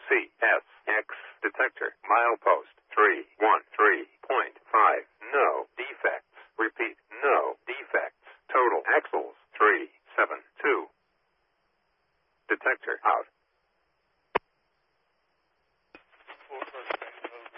CSX detector. Milepost 313.5. No defects. Repeat, no defects. Total axles 372. Detector out.